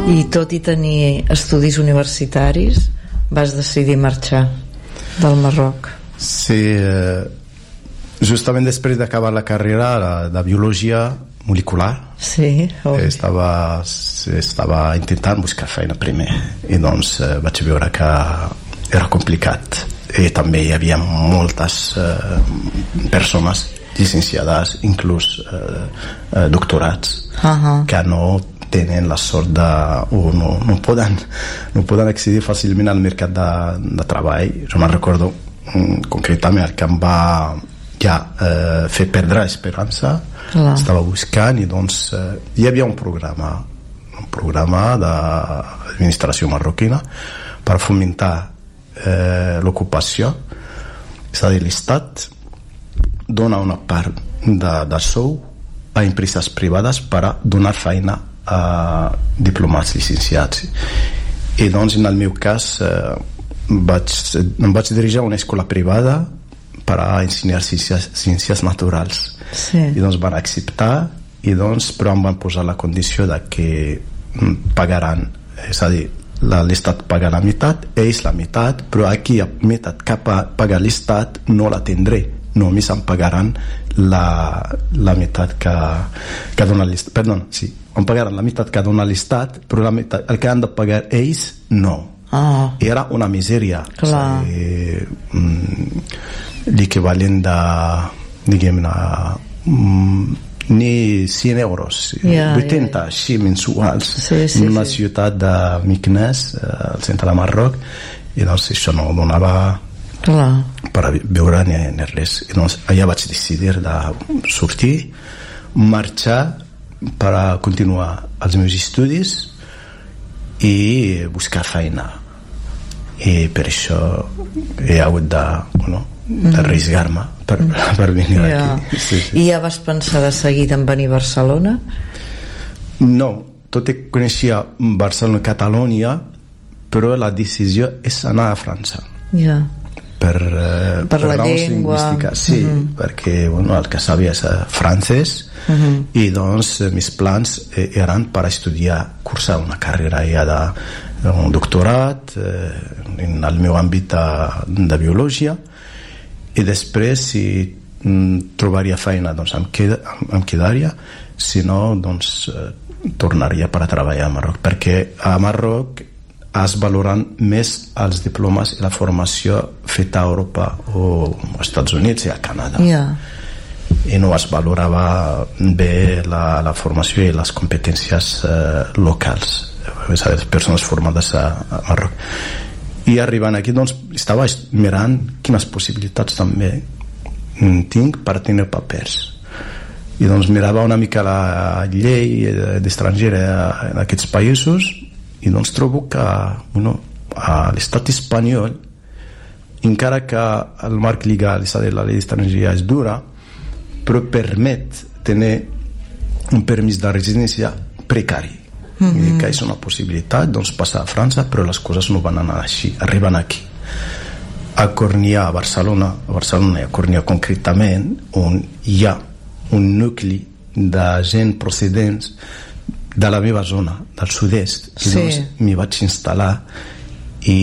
I tot i tenir estudis universitaris vas decidir marxar del Marroc. Sí, justament després d'acabar la carrera de biologia molecular, sí, estava intentant buscar feina primer i doncs vaig veure que era complicat i també hi havia moltes persones llicenciades, inclús doctorats, que no tenen la sort o no poden accedir fàcilment al mercat de treball. Jo me'n recordo concretament el que em va fer perdre l'esperança. Estava buscant i doncs hi havia un programa d'administració marroquina per fomentar l'ocupació. És a dir, l'Estat dona una part del sou a empreses privades per donar feina a diplomats llicenciats. I doncs en el meu cas em vaig dirigir a una escola privada per a ensenyar ciències naturals. I doncs van acceptar i doncs però em van posar la condició de que pagaran, és a dir, l'Estat paga la meitat, ells la meitat, però aquí la meitat que paga l'Estat no la tindré, només em pagaran la meitat que dona l'Estat. Perdó, sí, em pagaran la meitat que dona l'Estat, però la meitat, el que han de pagar ells no. Era una misèria. L'equivalent de, diguem-ne, ni 100 euros, 80 així mensuals, en una ciutat de Meknès, al centre de Marroc, i doncs això no donava per viure ni res. I doncs allà vaig decidir de sortir, marxar per a continuar els meus estudis i buscar feina. I per això he hagut d'arriscar-me per venir aquí. I ja vas pensar de seguida en venir a Barcelona? No, tot i que coneixia Barcelona i Catalunya, però la decisió és anar a França. Per la llengua. Sí, perquè el que sabia és francès, i doncs mis plans eren per estudiar, cursar una carrera ja un doctorat en el meu àmbit de biologia, i després si trobaria feina doncs em quedaria, si no doncs tornaria per a treballar a Marroc, perquè a Marroc es valoren més els diplomes i la formació feta a Europa o als Estats Units i a Canadà, i no es valorava bé la formació i les competències locals, les persones formades a Marroc. I arribant aquí doncs estava mirant quines possibilitats també tinc per tenir papers, i doncs mirava una mica la llei d'estrangera en aquests països, i doncs trobo que a l'estat espanyol, encara que el marc legal, és a dir, la llei d'estrangeria és dura, però permet tenir un permís de residència precari, que és una possibilitat doncs passar a França, però les coses no van anar així, arriben aquí a Cornellà, a Barcelona i a Cornellà concretament, on hi ha un nucli de gent procedents de la meva zona, del sud-est, i doncs m'hi vaig instal·lar i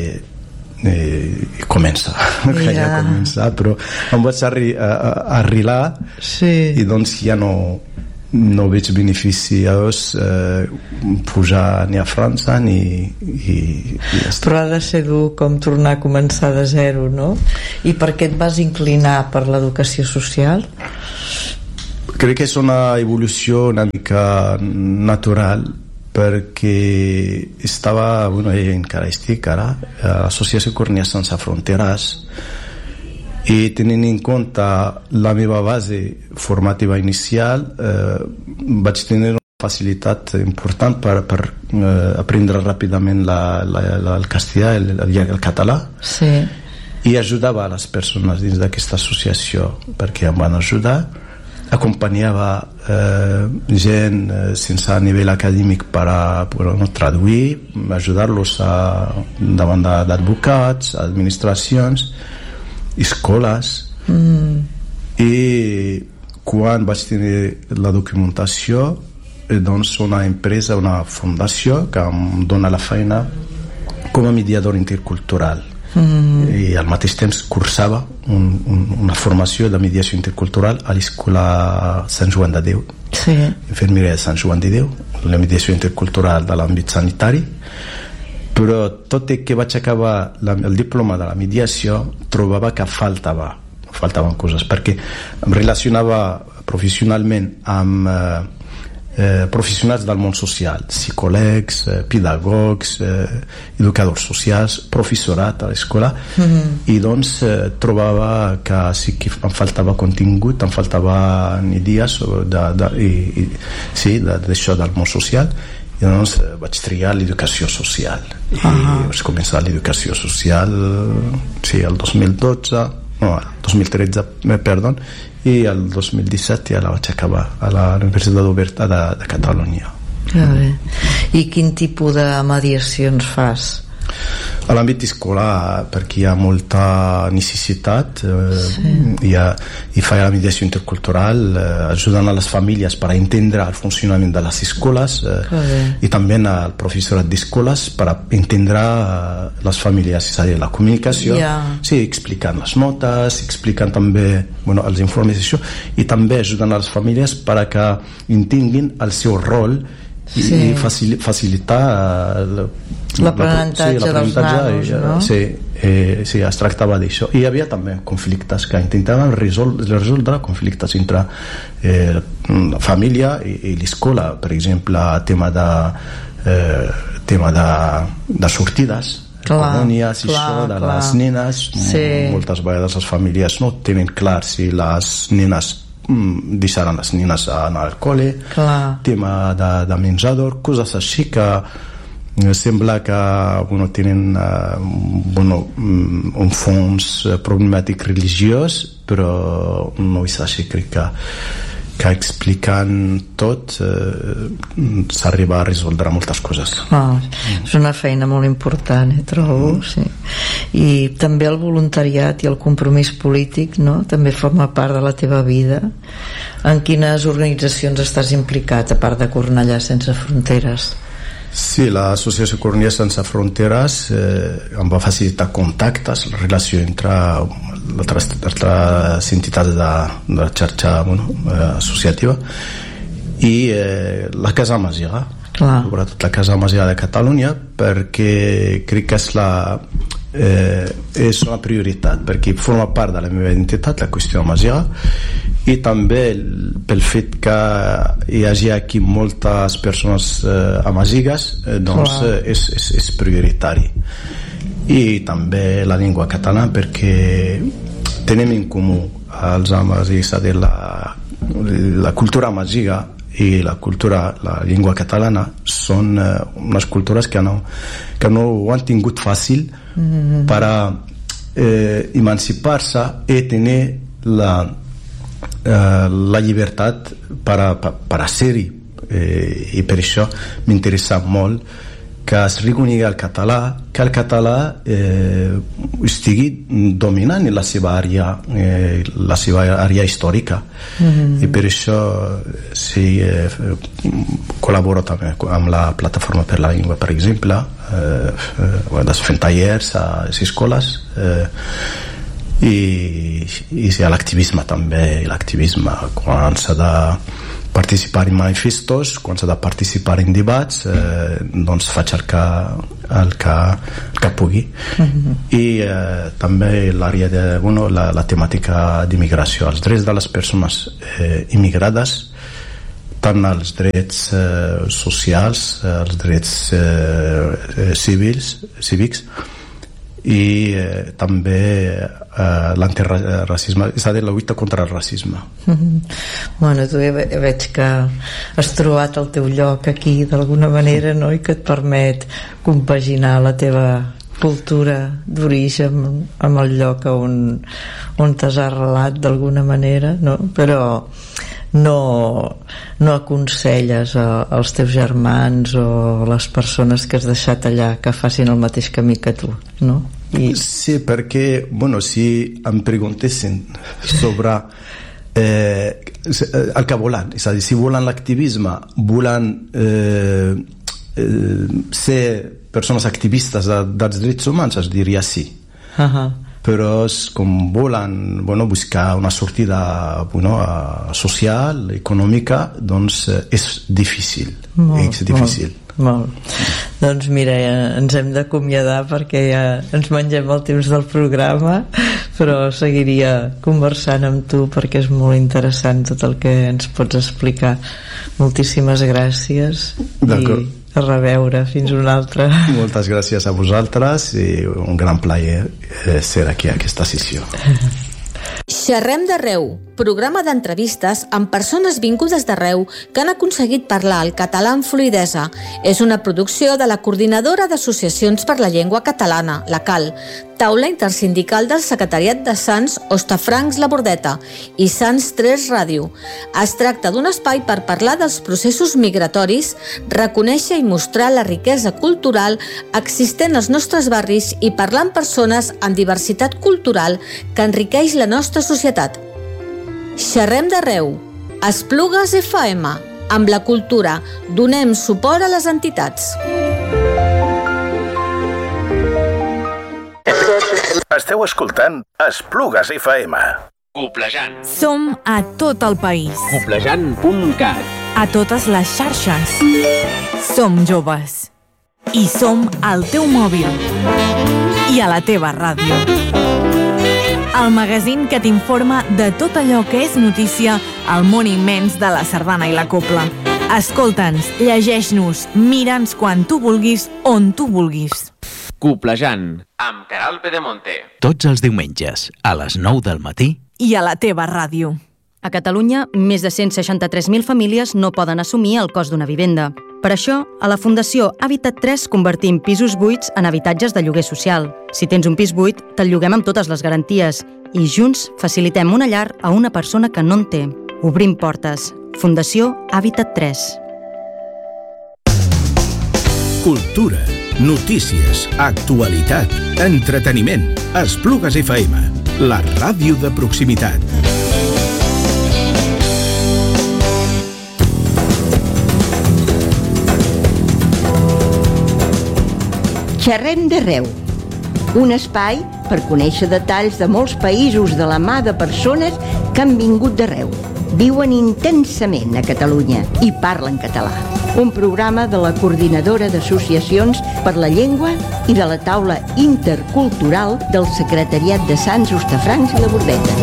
comença, però em vaig arrelar, i doncs ja no veig beneficiós pujar ni a França però ha de ser dur com tornar a començar de zero, no? I per què et vas inclinar per l'educació social? Crec que és una evolució una mica natural, perquè estava, encara estic ara, a l'Associació Cornellà Sense Fronteres, i tenint en compte la meva base formativa inicial, vaig tenir una facilitat important per aprendre ràpidament el castellà i el català, i ajudava a les persones dins d'aquesta associació, perquè em van ajudar, acompanyava gent sense nivell acadèmic per a traduir, ajudar-los davant d'advocats, administracions, escoles, i quan vaig tenir la documentació doncs una empresa, una fundació que em dona la feina com a mediador intercultural. I al mateix temps cursava una formació de mediació intercultural a l'escola Sant Joan de Déu, infermeria de Sant Joan de Déu, la mediació intercultural de l'àmbit sanitari. Però tot i que vaig acabar el diploma de la mediació, trobava que faltaven coses, perquè em relacionava professionalment amb professionals del món social, psicòlegs, pedagogs, educadors socials, professorat a l'escola, i doncs trobava que sí que em faltava contingut, em faltaven idees d'això del món social, i doncs vaig triar l'educació social i vaig començar l'educació social el 2013, i el 2017 ja la vaig acabar a la Universitat Oberta de Catalunya. I quin tipus de mediacions fas? A l'àmbit escolar, perquè hi ha molta necessitat, i fa la mediació intercultural, ajudant a les famílies per entendre el funcionament de les escoles, i també al professorat d'escoles per entendre les famílies, és a dir, la comunicació, explicant les notes, explicant també els informes d'això, i també ajudant a les famílies per que entenguin el seu rol i facilitar l'aprenentatge dels nanos, no? Sí, es tractava d'això. I hi havia també conflictes que intentaven resoldre conflictes entre la família i l'escola. Per exemple, tema de sortides, colònies, de les nenes. Moltes vegades les famílies no tenen clar si les nenes deixaran les nenes anar al col·le, tema de menjador, coses així que sembla que tenen un fons problemàtic religiós, però no és així. Crec que explicant tot s'arriba a resoldre moltes coses. És una feina molt important, trobo. I també el voluntariat i el compromís polític, no? També forma part de la teva vida. En quines organitzacions estàs implicat, a part de Cornellà Sense Fronteres? Sí, l'associació Cornellà Sense Fronteres em va facilitar contactes, la relació entre altres entitats de la xarxa associativa, i la Casa Masiga, sobretot la Casa Masiga de Catalunya, perquè crec que és una prioritat, perquè forma part de la meva identitat, la qüestió Masiga, i també pel fet que hi hagi aquí moltes persones amazigues, doncs és prioritari. I també la llengua catalana, perquè tenim en comú els amazigues, la cultura amaziga i la llengua catalana són unes cultures que no ho han tingut fàcil per emancipar-se i tenir la llibertat per a ser-hi, i per això m'interessa molt que es reconegui el català, que el català estigui dominant en la seva àrea històrica, i per això col·laboro també amb la Plataforma per la Llengua, per exemple, fent tallers a les escoles, i l'activisme també. L'activisme, quan s'ha de participar en manifestos, quan s'ha de participar en debats, doncs faig el que pugui. I també l'àrea de la temàtica d'immigració, els drets de les persones immigrades, tant els drets socials, els drets cívics, i també l'antirracisme, és a dir, la lluita contra el racisme. Tu veig que has trobat el teu lloc aquí d'alguna manera, no? I que et permet compaginar la teva cultura d'origen amb el lloc on t'has arrelat d'alguna manera, no? Però no aconselles als teus germans o les persones que has deixat allà que facin el mateix camí que tu, no? Sí, perquè si em preguntessin sobre el que volen, és a dir, si volen l'activisme, volen ser persones activistes dels drets humans, es diria sí. Però com volen buscar una sortida social, econòmica, doncs és difícil. Molt. Doncs mira, ens hem d'acomiadar perquè ja ens mengem el temps del programa, però seguiria conversant amb tu perquè és molt interessant tot el que ens pots explicar. Moltíssimes gràcies i a reveure fins una altra. Moltes gràcies a vosaltres i un gran plaer ser aquí a aquesta sessió. Xerrem d'arreu, programa d'entrevistes amb persones vingudes d'arreu que han aconseguit parlar el català amb fluïdesa. És una producció de la Coordinadora d'Associacions per la Llengua Catalana, la CAL, taula intersindical del Secretariat de Sants Hostafrancs La Bordeta i Sants 3 Ràdio. Es tracta d'un espai per parlar dels processos migratoris, reconèixer i mostrar la riquesa cultural existent als nostres barris i parlar amb persones amb diversitat cultural que enriqueix la nostra societat. Xerrem d'arreu, Esplugues FM, amb la cultura, donem suport a les entitats. Esteu escoltant Esplugues FM. Coplejant. Som a tot el país. Coplejant.cat. A totes les xarxes. Som joves. I som al teu mòbil. I a la teva ràdio. El magazín que t'informa de tot allò que és notícia al món immens de la sardana i la copla. Escolta'ns, llegeix-nos, mira'ns quan tu vulguis, on tu vulguis. Coplejant, amb Caral Pedemonte. Tots els diumenges, a les 9 del matí. I a la teva ràdio. A Catalunya, més de 163.000 famílies no poden assumir el cost d'una vivenda. Per això, a la Fundació Habitat 3 convertim pisos buits en habitatges de lloguer social. Si tens un pis buit, te'l lloguem amb totes les garanties i junts facilitem una llar a una persona que no en té. Obrim portes. Fundació Habitat 3. Cultura, notícies, actualitat, entreteniment. Esplugues FM, la ràdio de proximitat. Xerrem d'arreu, un espai per conèixer detalls de molts països de la mà de persones que han vingut d'arreu, viuen intensament a Catalunya i parlen català. Un programa de la Coordinadora d'Associacions per la Llengua i de la taula intercultural del Secretariat de Sants Hostafrancs i La Bordeta.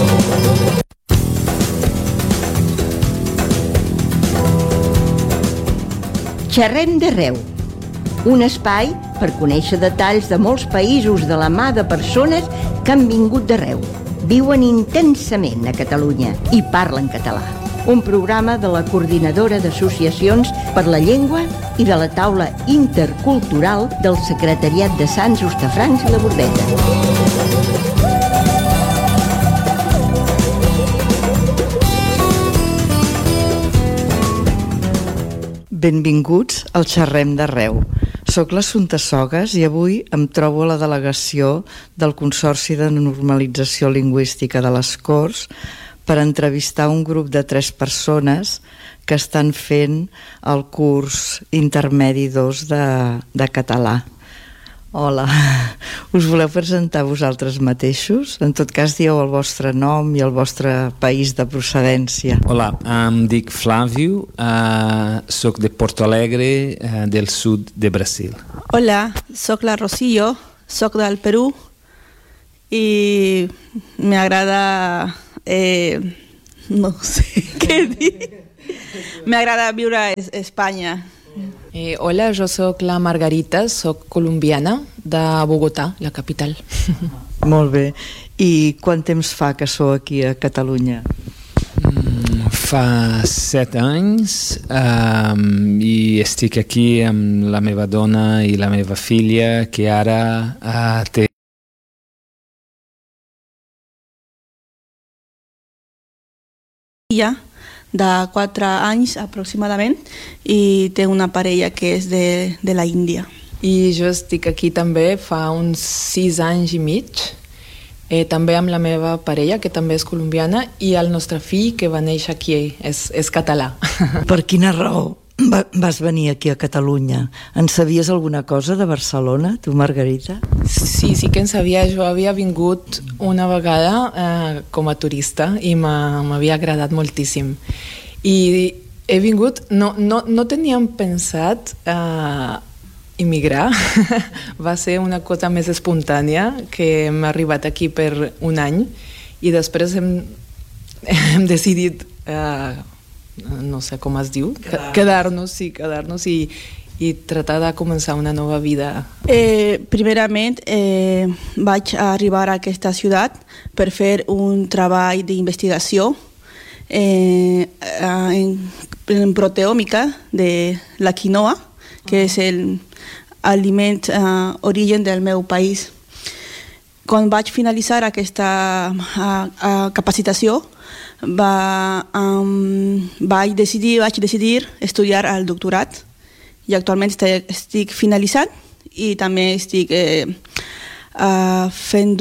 Xerrem d'arreu, un espai per conèixer detalls de molts països de la mà de persones que han vingut d'arreu, viuen intensament a Catalunya i parlen català. Un programa de la Coordinadora d'Associacions per la Llengua i de la taula intercultural del Secretariat de Sants Hostafrancs i La Bordeta. Benvinguts al Xerrem d'arreu. Soc l'Assumpta Sogas i avui em trobo a la delegació del Consorci de Normalització Lingüística de les Corts per entrevistar un grup de 3 persones que estan fent el curs intermedi 2 de català. Hola, us voleu presentar vosaltres mateixos? En tot cas, dieu el vostre nom i el vostre país de procedència. Hola, em dic Flávio, soc de Porto Alegre, del sud de Brasil. Hola, soc la Rocío, soc del Perú i m'agrada, no sé què dir, m'agrada viure a Espanya. Hola, jo soc la Margarita, soc colombiana de Bogotà, la capital. Molt bé. I quant temps fa que sou aquí a Catalunya? Fa 7 anys i estic aquí amb la meva dona i la meva filla, que ara té de 4 anys aproximadament i té una parella que és de la Índia. I jo estic aquí també fa uns 6 anys i mig també amb la meva parella, que també és colombiana, i el nostre fill, que va néixer aquí, és català. Per quina raó vas venir aquí a Catalunya? En sabies alguna cosa de Barcelona, tu, Margarita? Sí que en sabia. Jo havia vingut una vegada com a turista i m'havia agradat moltíssim. I he vingut, no teníem pensat immigrar, va ser una cosa més espontània, que hem arribat aquí per un any i després hem decidit no sé com es diu, quedar-nos i tratar de començar una nova vida. Primerament vaig arribar a aquesta ciutat per fer un treball d'investigació en proteòmica de la quinoa, que és l'aliment origen del meu país. Quan vaig finalitzar aquesta capacitació, vaig decidir estudiar el doctorat i actualment estic finalitzant i també estic fent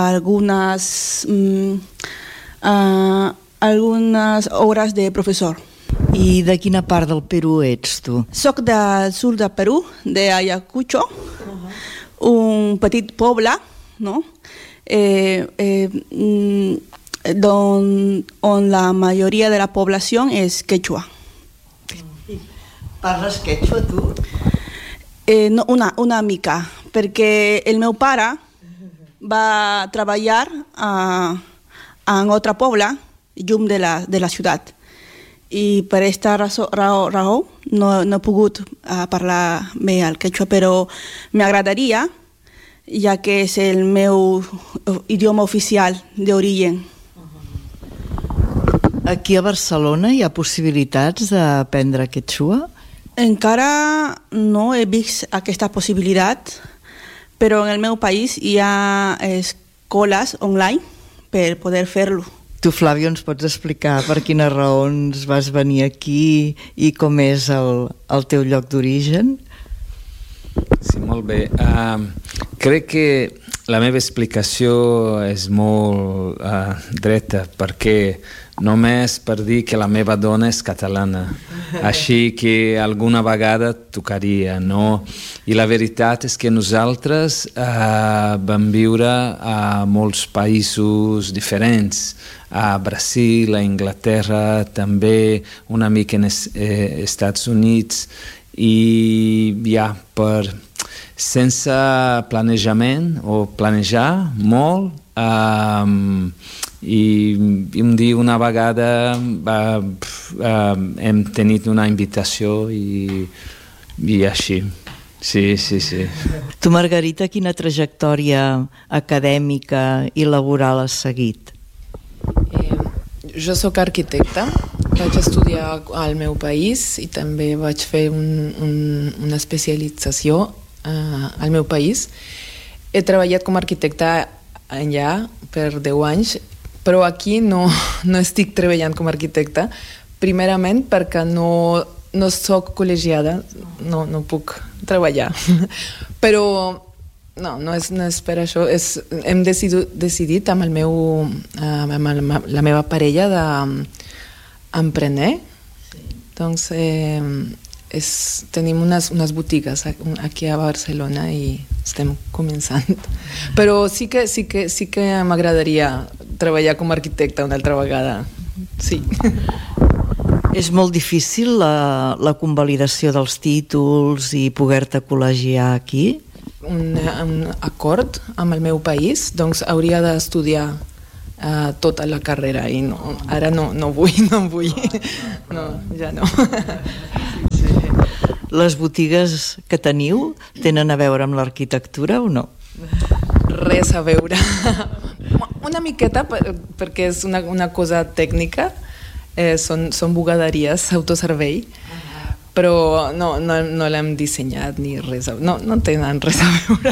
algunes hores de professor. I de quina part del Perú ets, tu? Soc del sud del Perú, d'Ayacucho, un petit poble, no? On la majoria de la població és quechua. Parles quechua, tu? No, una mica, perquè el meu pare va treballar en un altre poble, lluny de la ciutat. I per aquesta raó no he pogut parlar bé el quechua, però m'agradaria, ja que és el meu idioma oficial d'origen. Aquí a Barcelona hi ha possibilitats d'aprendre quechua? Encara no he vist aquesta possibilitat, però en el meu país hi ha escoles online per poder fer-lo. Tu, Flavio, ens pots explicar per quines raons vas venir aquí i com és el teu lloc d'origen? Sí, molt bé. Crec que la meva explicació és molt dreta, perquè només per dir que la meva dona és catalana, així que alguna vegada tocaria, no? I la veritat és que nosaltres vam viure a molts països diferents, a Brasil, a Anglaterra, també una mica en Estats Units, i ja sense planejament o planejar molt, i un dia una vegada hem tingut una invitació i així. Sí. Tu, Margarita, quina trajectòria acadèmica i laboral has seguit? Jo sóc arquitecta, vaig estudiar al meu país i també vaig fer una especialització al meu país. He treballat com a arquitecta allà per 10 anys, però aquí no estic treballant com a arquitecta, primerament perquè no soc col·legiada, no puc treballar. Però no és per això. Hem decidit amb la meva parella d'emprendre. Doncs tenim unes botigues aquí a Barcelona i estem començant. Però sí que m'agradaria treballar com a arquitecta una altra vegada. Sí. És molt difícil la convalidació dels títols i poder-te col·legiar aquí? Un acord amb el meu país, doncs hauria d'estudiar tota la carrera i ara no vull. No, ja no. Les botigues que teniu tenen a veure amb l'arquitectura o no? Res a veure. Una miqueta, perquè és una cosa tècnica, són bugaderies, autoservei, però no l'hem dissenyat ni res. No tenen res a veure.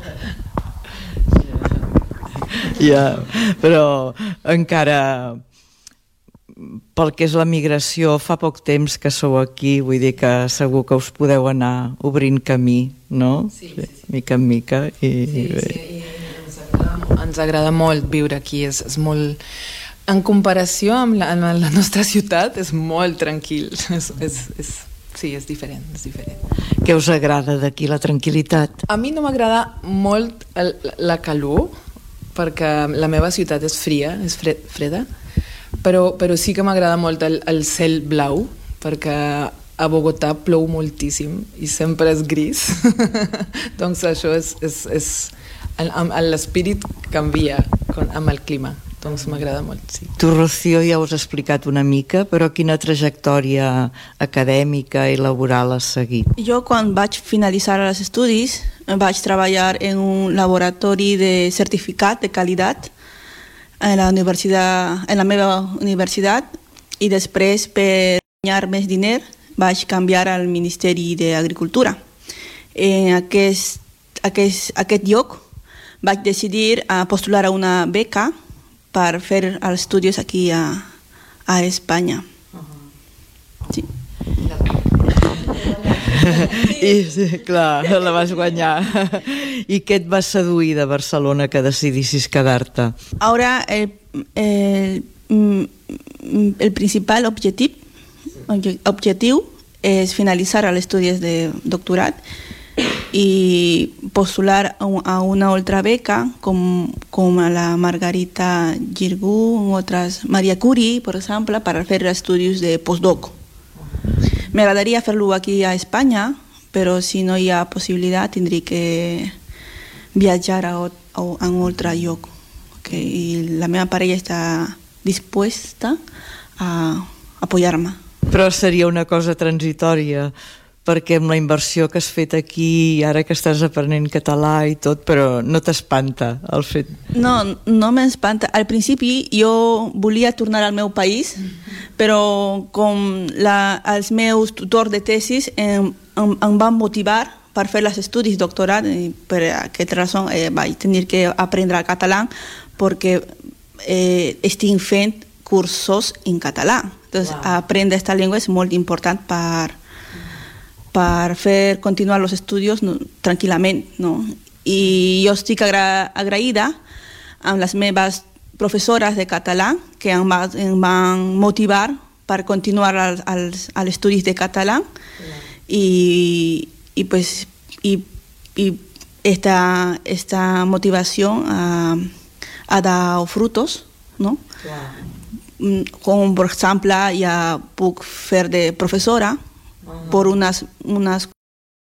Ja, però encara pel que és la migració, fa poc temps que sou aquí, vull dir que segur que us podeu anar obrint camí, no? Sí. Mica en mica. I ens ens agrada molt viure aquí, és molt... En comparació amb la nostra ciutat, és molt tranquil. Sí, és diferent, és diferent. Què us agrada d'aquí, la tranquil·litat? A mi no m'agrada molt la calor, perquè la meva ciutat és fria, és freda, però sí que m'agrada molt el cel blau, perquè a Bogotà plou moltíssim i sempre és gris. Doncs això és l'espírit canvia amb el clima. Doncs m'agrada molt, sí. Tu, Rocío, ja ho has explicat una mica, però quina trajectòria acadèmica i laboral has seguit? Jo, quan vaig finalitzar els estudis, vaig treballar en un laboratori de certificat de qualitat en la meva universitat, i després, per guanyar més diner, vaig canviar al Ministeri d'Agricultura. En aquest lloc vaig decidir postular a una beca per fer els estudis aquí a Espanya. Sí. Sí, clar, la vas guanyar. I què et va seduir de Barcelona que decidissis quedar-te? Ara, el principal objectiu és finalitzar els estudis de doctorat y postular a una otra beca como la Margarita Girgú, otras Maria Curie, por ejemplo, para hacer estudios de postdoc. Me agradaría hacerlo aquí a España, pero si no hay posibilidad tendría que viajar a otra lloc. Okay? Y la meva parella está dispuesta a apoyar-me. Però seria una cosa transitòria, perquè amb la inversió que has fet aquí, ara que estàs aprenent català i tot, però no t'espanta el fet? No m'espanta. Al principi jo volia tornar al meu país, però com els meus tutors de tesis em van motivar per fer els estudis doctorat, i per aquesta raó vaig tenir que aprendre català, perquè estic fent cursos en català. Entonces, aprender esta lengua es muy importante para hacer continuar los estudios tranquilamente, ¿no? Y yo estoy agradecida a las meves profesoras de català que em van motivar para continuar als estudis de català, y esta motivación ha dado frutos, ¿no? Com, per exemple, ja puc fer de professora per unes